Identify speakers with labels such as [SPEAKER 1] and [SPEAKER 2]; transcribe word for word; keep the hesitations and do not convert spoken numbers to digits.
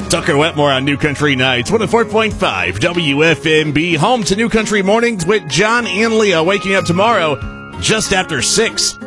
[SPEAKER 1] Tucker Wetmore on New Country Nights, one oh four point five W F M B, home to New Country Mornings with John and Leah, waking up tomorrow just after six.